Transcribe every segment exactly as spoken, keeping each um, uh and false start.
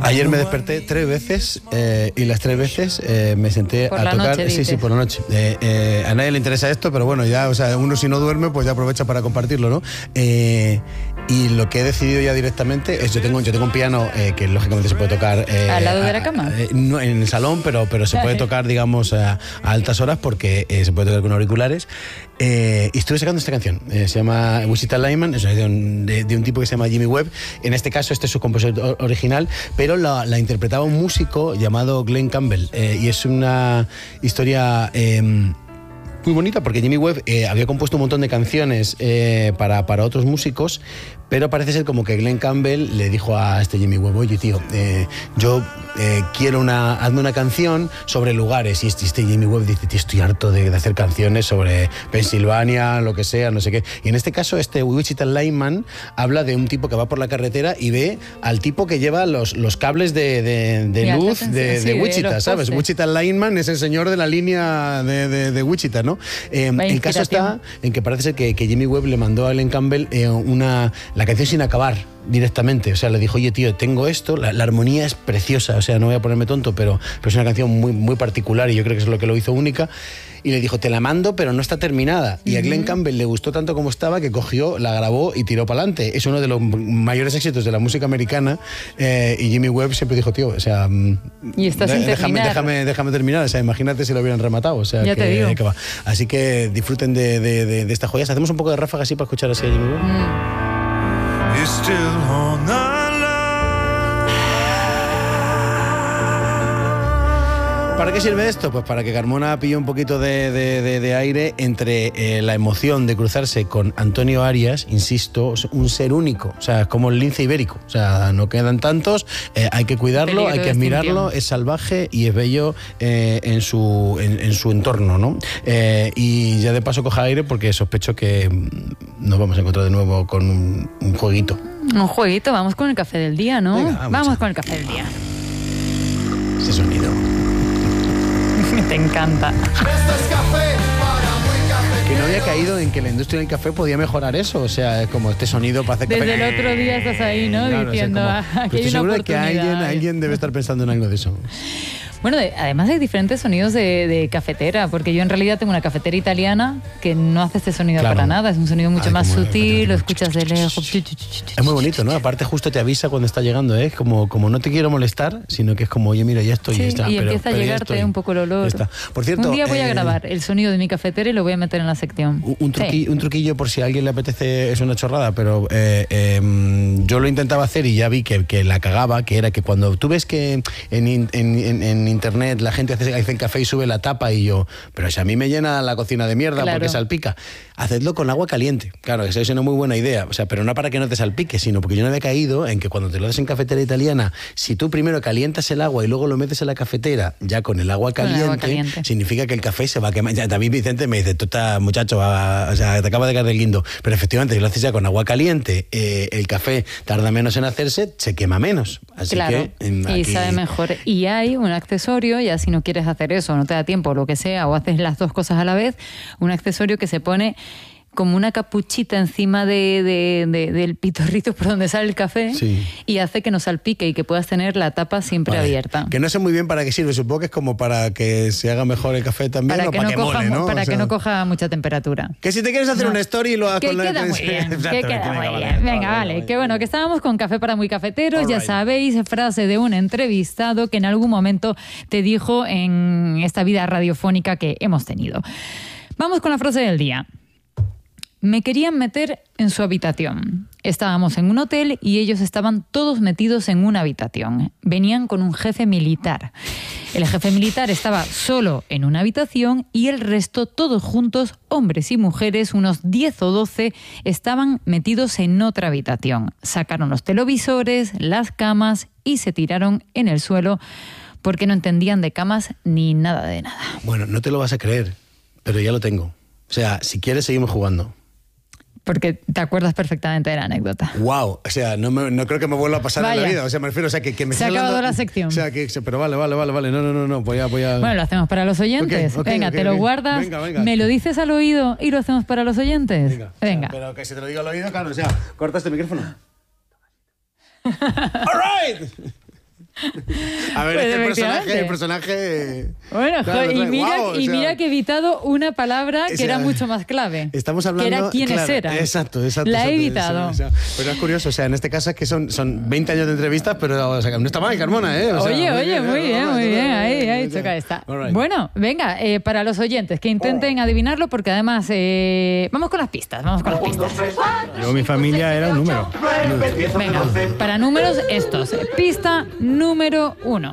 Ayer me desperté tres veces eh, y las tres veces eh, me senté por a la tocar. Noche, sí, dices. sí, por la noche. Eh, eh, a nadie le interesa esto, pero bueno, ya, o sea, uno si no duerme, pues ya aprovecha para compartirlo, ¿no? Eh, y lo que he decidido ya directamente es, yo tengo, yo tengo un piano eh, que lógicamente se puede tocar... Eh, ¿Al lado a, de la cama? Eh, no, en el salón, pero, pero se puede tocar, digamos, a, a altas horas porque eh, se puede tocar con auriculares. Eh, y estuve sacando esta canción, eh, se llama Wichita Lineman, es una canción de, de un tipo que se llama Jimmy Webb. En este caso este es su compositor original, pero la, la interpretaba un músico llamado Glenn Campbell, eh, y es una historia... Eh, muy bonita porque Jimmy Webb eh, había compuesto un montón de canciones eh, para, para otros músicos, pero parece ser como que Glenn Campbell le dijo a este Jimmy Webb: oye tío, eh, yo eh, quiero una, hazme una canción sobre lugares. Y este, este Jimmy Webb dice: tío, estoy harto de, de hacer canciones sobre Pensilvania, lo que sea, no sé qué. Y en este caso este Wichita Lineman habla de un tipo que va por la carretera y ve al tipo que lleva los, los cables de, de, de luz de, sí, de de Wichita, ¿sabes? postes. Wichita Lineman es el señor de la línea de, de, de Wichita, ¿no? Eh, el caso está en que parece ser que, que Jimmy Webb le mandó a Glenn Campbell eh, una, la canción sin acabar directamente. O sea, le dijo: oye tío, tengo esto, la, la armonía es preciosa, o sea, no voy a ponerme tonto, pero, pero es una canción muy, muy particular y yo creo que es lo que lo hizo única. Y le dijo: te la mando, pero no está terminada. Y a Glenn Campbell le gustó tanto como estaba que cogió, la grabó y tiró para adelante. Es uno de los mayores éxitos de la música americana. Eh, y Jimmy Webb siempre dijo: tío, o sea, y estás sin déjame, terminar. déjame, déjame terminar. O sea, imagínate si lo hubieran rematado. O sea, ya que, te digo. que va. Así que disfruten de, de, de, de estas joyas. Hacemos un poco de ráfaga así para escuchar así a Jimmy Webb. Mm. You're still on the ¿Para qué sirve esto? Pues para que Carmona pille un poquito de, de, de, de aire entre eh, la emoción de cruzarse con Antonio Arias, insisto, un ser único, o sea, es como el lince ibérico, o sea, no quedan tantos, eh, hay que cuidarlo, Peligro hay que de admirarlo, extinción. es salvaje y es bello eh, en, su, en, en su entorno, ¿no? Eh, y ya de paso coja aire porque sospecho que nos vamos a encontrar de nuevo con un, un jueguito. Un jueguito, vamos con el café del día, ¿no? Venga, vamos vamos a- con el café del día. Ese sonido. Te encanta. Que no había caído en que la industria del café podía mejorar eso, o sea, es como este sonido para hacer Desde café. el otro día estás ahí, ¿no? Claro, o sea, Diciendo, como- "Ah, pero aquí hay estoy una seguro de que oportunidad". alguien, alguien debe estar pensando en algo de eso. Bueno, de- además hay diferentes sonidos de, de cafetera, porque yo en realidad tengo una cafetera italiana que no hace este sonido Claro. para nada, es un sonido mucho Ay, más como- sutil, lo escuchas de lejos. Es muy bonito, ¿no? Aparte justo te avisa cuando está llegando, ¿eh? Como, como no te quiero molestar, sino que es como: oye, mira, ya estoy. Sí, ya está, y pero- empieza a pero ya llegarte estoy. un poco el olor. Ya está. Por cierto, un día voy a eh, grabar el sonido de mi cafetera y lo voy a meter en la sección. Un, un, truqui- Sí. un truquillo por si a alguien le apetece, es una chorrada, pero eh, eh, yo lo intentaba hacer y ya vi que, que la cagaba, que era que cuando tú ves que en, in- en, en, en internet la gente hace, hace café y sube la tapa y yo, pero si a mí me llena la cocina de mierda Claro. porque salpica, hacedlo con agua caliente. Claro, esa es una muy buena idea, o sea, pero no para que no te salpique, sino porque yo no había caído en que cuando te lo haces en cafetera italiana, si tú primero calientas el agua y luego lo metes en la cafetera ya con el agua Con el caliente, agua caliente. significa que el café se va a quemar. Ya, David Vicente me dice: tú estás, muchacho, va- o sea, te acaba de caer del guindo. Pero efectivamente, si lo haces ya con agua caliente, eh, el café tarda menos en hacerse, se quema menos. Así Claro, que em, y aquí- sabe mejor. Y hay un accesorio, ya si no quieres hacer eso, no te da tiempo, lo que sea, o haces las dos cosas a la vez, un accesorio que se pone como una capuchita encima de, de- de- del pitorrito por donde sale el café, Sí. y hace que no salpique y que puedas tener la tapa siempre Vale. abierta. Que no sé muy bien para qué sirve, supongo que es como para que se haga mejor el café también, Para, o que, para no que coja, mole, ¿no? para O sea, que no coja mucha temperatura. que si te quieres hacer No. una story lo hagas Que con la... queda muy bien, que Exactamente, queda venga, muy vale, bien. vale, Venga, vale, vale. vale. Que bueno, que estábamos con Café para Muy Cafeteros. All Ya right. sabéis, frase de un entrevistado que en algún momento te dijo en esta vida radiofónica que hemos tenido. Vamos con la frase del día. Me querían meter en su habitación. Estábamos en un hotel y ellos estaban todos metidos en una habitación. Venían con un jefe militar. El jefe militar estaba solo en una habitación y el resto, todos juntos, hombres y mujeres, unos diez o doce, estaban metidos en otra habitación. Sacaron los televisores, las camas y se tiraron en el suelo porque no entendían de camas ni nada de nada. Bueno, no te lo vas a creer, pero ya lo tengo. O sea, si quieres seguimos jugando. Porque te acuerdas perfectamente de la anécdota. Wow, o sea, no, me- no creo que me vuelva a pasar Vaya. en la vida. O sea, me refiero, o sea, que, que me Se ha estás acabado hablando- la sección. O sea, que, pero vale, vale, vale, vale. No, no, no, no, voy a, voy a... Bueno, lo hacemos para los oyentes. Ok, ok, venga, ok, te lo ok. guardas, Venga, venga. me lo dices al oído y lo hacemos para los oyentes. Venga, o sea, pero que se te lo diga al oído, claro, o sea, corta este micrófono. All right. A ver, Pues es que el personaje, efectivamente. el personaje... Bueno, Claro, jo- y, claro, mira, guau, o y sea, mira que he evitado una palabra que o sea, era mucho más clave. Estamos hablando... Que era quiénes claro, eran. Exacto, exacto. La he exacto, evitado. o sea, pero es curioso, o sea, en este caso es que son, son veinte años de entrevistas, pero o sea, no está mal, Carmona, ¿eh? O sea, Oye, oye, muy bien, all muy right, bien. all right, Ahí, all ahí, right, choca esta. all right. Bueno, venga, eh, para los oyentes que intenten adivinarlo, porque además. eh, vamos con las pistas, vamos con las pistas. Yo, mi familia era un número. Venga, para números estos. Pista número uno.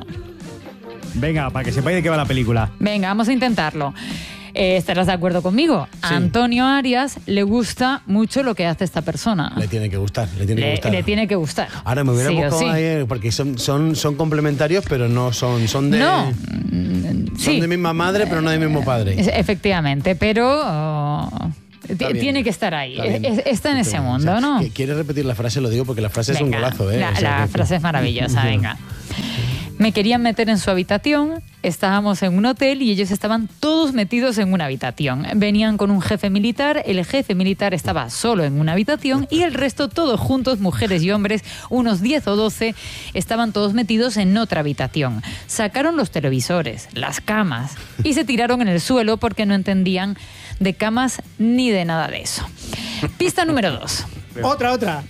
Venga, para que sepáis de qué va la película. Venga, vamos a intentarlo. Eh, ¿Estarás de acuerdo conmigo? A Antonio Arias le gusta mucho lo que hace esta persona. Le tiene que gustar, le tiene que Le, gustar. le tiene que gustar. Ahora me hubiera Sí o buscado sí. ahí, porque son, son, son complementarios, pero no son, son de... No. Son Sí. de misma madre, pero no de mismo padre. Es- Efectivamente, pero oh, ti- bien. tiene que estar ahí. Está bien. Es- Está en ese O sea, mundo, ¿no? que- ¿Quieres repetir la frase? Lo digo porque la frase es un Venga, golazo, ¿eh? La, O sea, la que- frase es maravillosa, venga. Me querían meter en su habitación, estábamos en un hotel y ellos estaban todos metidos en una habitación. Venían con un jefe militar, el jefe militar estaba solo en una habitación y el resto, todos juntos, mujeres y hombres, unos diez o doce, estaban todos metidos en otra habitación. Sacaron los televisores, las camas y se tiraron en el suelo porque no entendían de camas ni de nada de eso. Pista número dos. Otra, otra.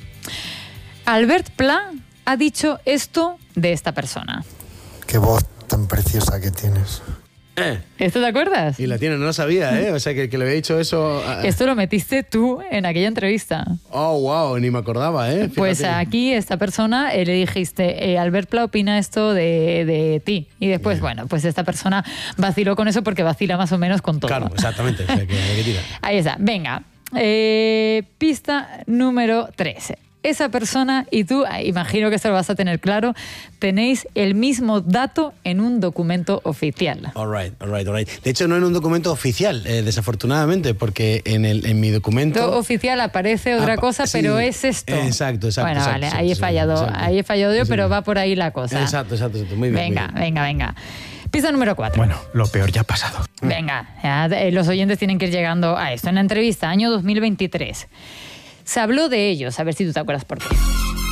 Albert Pla ha dicho esto de esta persona. Qué voz tan preciosa que tienes. Eh, ¿Esto te acuerdas? y la tiene, no lo sabía, ¿eh? O sea, que, que le había dicho eso... a- Esto lo metiste tú en aquella entrevista. Oh, wow, ni me acordaba, ¿eh? Pues Fíjate. aquí esta persona eh, le dijiste, eh, Albert Pla opina esto de, de ti. Y después, bueno, pues esta persona vaciló con eso porque vacila más o menos con todo. Claro, exactamente. O sea, que, que tira. Ahí está, venga. Eh, pista número trece. Esa persona y tú, ah, imagino que esto lo vas a tener claro, tenéis el mismo dato en un documento oficial. All right, all right, all right. De hecho, no en un documento oficial, eh, desafortunadamente, porque en, el, en mi documento... Documento oficial aparece otra Ah, cosa, sí, pero es esto. exacto, exacto, Bueno, exacto, vale, exacto, ahí he exacto, fallado, exacto. ahí he fallado yo, Sí. pero va por ahí la cosa. Exacto, exacto, exacto. Muy bien. Venga, muy bien. venga, venga. Pista número cuatro. Bueno, lo peor ya ha pasado. Venga, ya, eh, los oyentes tienen que ir llegando a esto. En la entrevista, año dos mil veintitrés, se habló de ellos, a ver si tú te acuerdas por qué.